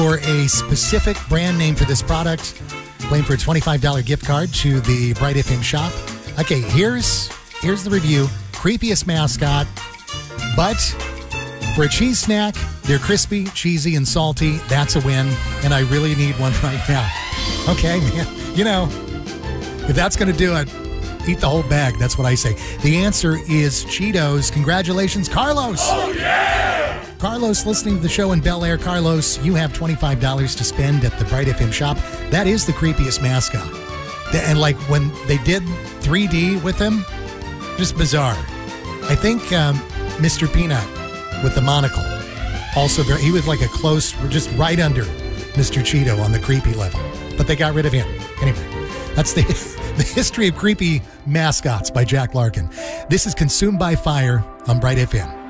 for a specific brand name for this product. Playing for a $25 gift card to the Bright FM shop. Okay, here's the review. Creepiest mascot, but for a cheese snack, they're crispy, cheesy, and salty. That's a win, and I really need one right now. Okay, man. You know, if that's going to do it, eat the whole bag. That's what I say. The answer is Cheetos. Congratulations, Carlos. Oh, yeah! Carlos, listening to the show in Bel Air. Carlos, you have $25 to spend at the Bright FM shop. That is the creepiest mascot. And like when they did 3D with him, just bizarre. I think Mr. Peanut with the monocle, also he was like a close, just right under Mr. Cheeto on the creepy level. But they got rid of him. Anyway, that's the history of creepy mascots by Jack Larkin. This is Consumed by Fire on Bright FM.